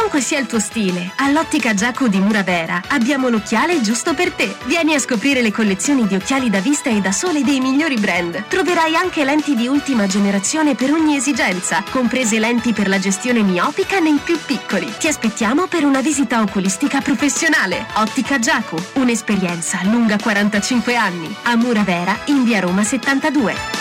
Qualunque sia il tuo stile, all'Ottica Giacu di Muravera abbiamo l'occhiale giusto per te. Vieni a scoprire le collezioni di occhiali da vista e da sole dei migliori brand. Troverai anche lenti di ultima generazione per ogni esigenza, comprese lenti per la gestione miopica nei più piccoli. Ti aspettiamo per una visita oculistica professionale. Ottica Giacu, un'esperienza lunga 45 anni. A Muravera, in via Roma 72.